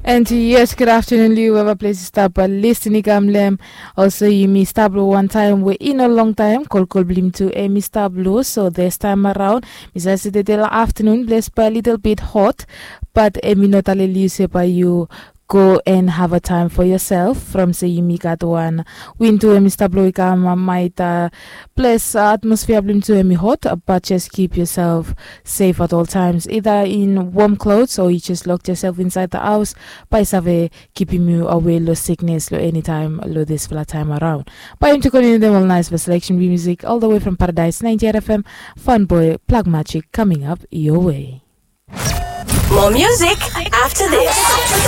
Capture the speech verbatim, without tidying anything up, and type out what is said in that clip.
And yes, good afternoon, Liu. Whoever place to stop but listening Gamlem. Also, you miss Tableau one time. We're in a long time. Call call blim to a miss Tableau. So this time around, Miss Saturday afternoon, blessed by a little bit hot. But a minute Liu say by you. Go and have a time for yourself from say you make at one win to a Mister Bloika might uh, place atmosphere blim to a hot, but just keep yourself safe at all times, either in warm clothes or you just locked yourself inside the house by save keeping you away low sickness low anytime low this flat time around. By him to continue them all nice for selection music all the way from Paradise ninety F M. Fun boy Plug Magic coming up your way. More music after this.